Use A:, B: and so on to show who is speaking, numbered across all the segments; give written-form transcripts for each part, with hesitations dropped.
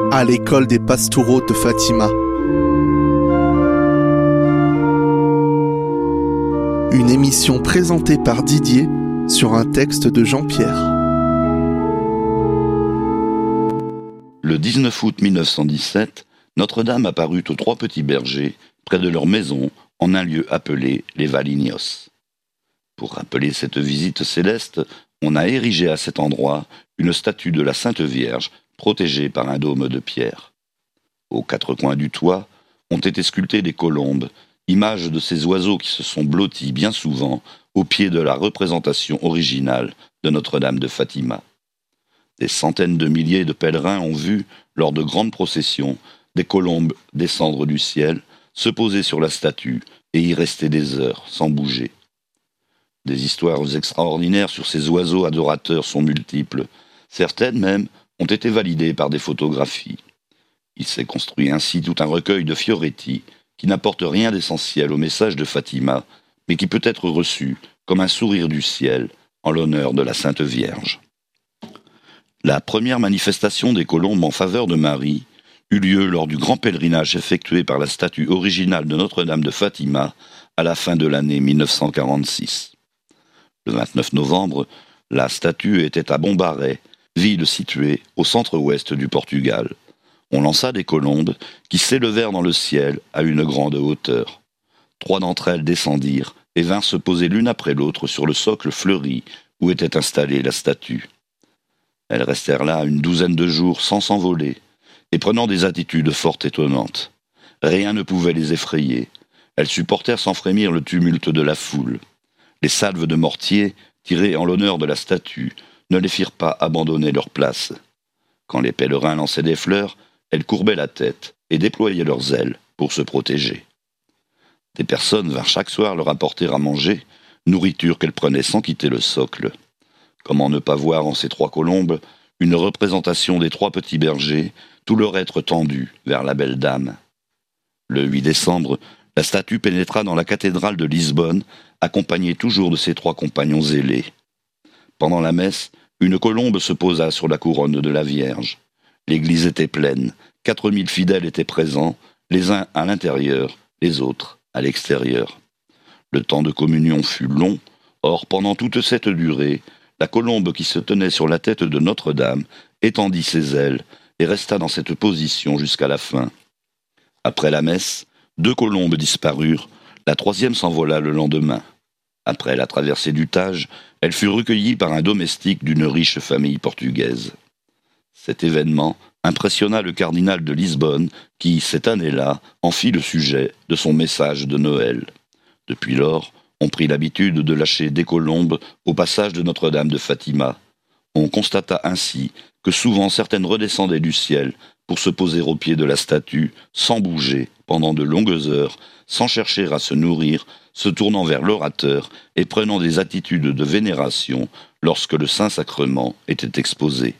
A: à l'école des Pastoureaux de Fatima. Une émission présentée par Didier sur un texte de Jean-Pierre.
B: Le 19 août 1917, Notre-Dame apparut aux trois petits bergers, près de leur maison, en un lieu appelé les Valignos. Pour rappeler cette visite céleste, on a érigé à cet endroit une statue de la Sainte Vierge, protégée par un dôme de pierre. Aux quatre coins du toit ont été sculptées des colombes, images de ces oiseaux qui se sont blottis bien souvent au pied de la représentation originale de Notre-Dame de Fatima. Des centaines de milliers de pèlerins ont vu, lors de grandes processions, des colombes descendre du ciel, se poser sur la statue et y rester des heures sans bouger. Des histoires extraordinaires sur ces oiseaux adorateurs sont multiples. Certaines même ont été validées par des photographies. Il s'est construit ainsi tout un recueil de fioretti qui n'apporte rien d'essentiel au message de Fatima, mais qui peut être reçu comme un sourire du ciel en l'honneur de la Sainte Vierge. La première manifestation des colombes en faveur de Marie eut lieu lors du grand pèlerinage effectué par la statue originale de Notre-Dame de Fatima à la fin de l'année 1946. Le 29 novembre, la statue était à Bombaré, ville située au centre-ouest du Portugal. On lança des colombes qui s'élevèrent dans le ciel à une grande hauteur. 3 d'entre elles descendirent et vinrent se poser l'une après l'autre sur le socle fleuri où était installée la statue. Elles restèrent là une douzaine de jours sans s'envoler et prenant des attitudes fort étonnantes. Rien ne pouvait les effrayer. Elles supportèrent sans frémir le tumulte de la foule. Les salves de mortier, tirées en l'honneur de la statue, ne les firent pas abandonner leur place. Quand les pèlerins lançaient des fleurs, elles courbaient la tête et déployaient leurs ailes pour se protéger. Des personnes vinrent chaque soir leur apporter à manger, nourriture qu'elles prenaient sans quitter le socle. Comment ne pas voir en ces 3 colombes une représentation des 3 petits bergers, tout leur être tendu vers la belle dame. Le 8 décembre, la statue pénétra dans la cathédrale de Lisbonne, accompagnée toujours de ses 3 compagnons zélés. Pendant la messe, une colombe se posa sur la couronne de la Vierge. L'église était pleine, 4000 fidèles étaient présents, les uns à l'intérieur, les autres à l'extérieur. Le temps de communion fut long, or pendant toute cette durée, la colombe qui se tenait sur la tête de Notre-Dame étendit ses ailes et resta dans cette position jusqu'à la fin. Après la messe, 2 colombes disparurent, la 3e s'envola le lendemain. Après la traversée du Tage, elle fut recueillie par un domestique d'une riche famille portugaise. Cet événement impressionna le cardinal de Lisbonne qui, cette année-là, en fit le sujet de son message de Noël. Depuis lors, on prit l'habitude de lâcher des colombes au passage de Notre-Dame de Fatima. On constata ainsi que souvent certaines redescendaient du ciel pour se poser au pied de la statue, sans bouger, pendant de longues heures, sans chercher à se nourrir, se tournant vers l'orateur et prenant des attitudes de vénération lorsque le Saint-Sacrement était exposé.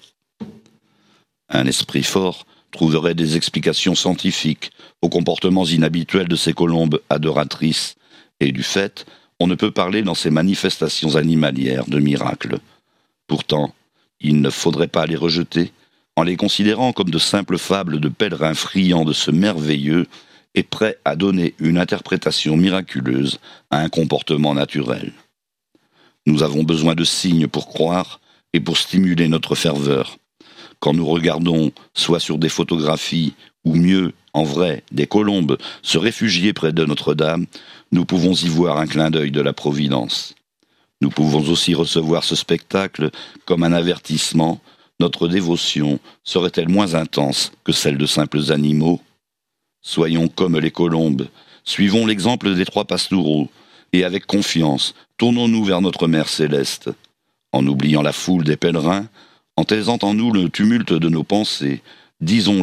B: Un esprit fort trouverait des explications scientifiques aux comportements inhabituels de ces colombes adoratrices, et du fait, on ne peut parler dans ces manifestations animalières de miracles. Pourtant, il ne faudrait pas les rejeter, en les considérant comme de simples fables de pèlerins friands de ce merveilleux et prêts à donner une interprétation miraculeuse à un comportement naturel. Nous avons besoin de signes pour croire et pour stimuler notre ferveur. Quand nous regardons, soit sur des photographies, ou mieux, en vrai, des colombes se réfugier près de Notre-Dame, nous pouvons y voir un clin d'œil de la Providence. Nous pouvons aussi recevoir ce spectacle comme un avertissement. Notre dévotion serait-elle moins intense que celle de simples animaux ? Soyons comme les colombes, suivons l'exemple des 3 pastoureaux, et avec confiance, tournons-nous vers notre Mère céleste. En oubliant la foule des pèlerins, en taisant en nous le tumulte de nos pensées, disons